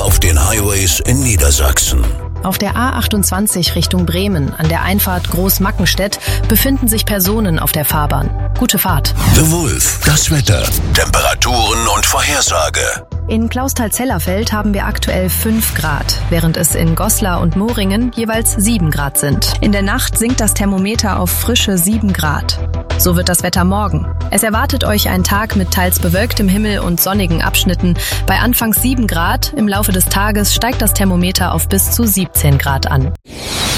auf den Highways in Niedersachsen. Auf der A28 Richtung Bremen an der Einfahrt Großmackenstedt befinden sich Personen auf der Fahrbahn. Gute Fahrt. The Wolf, das Wetter, Temperaturen und Vorhersage. In Clausthal-Zellerfeld haben wir aktuell 5 Grad, während es in Goslar und Moringen jeweils 7 Grad sind. In der Nacht sinkt das Thermometer auf frische 7 Grad. So wird das Wetter morgen. Es erwartet euch ein Tag mit teils bewölktem Himmel und sonnigen Abschnitten. Bei anfangs 7 Grad, im Laufe des Tages steigt das Thermometer auf bis zu 17 Grad an.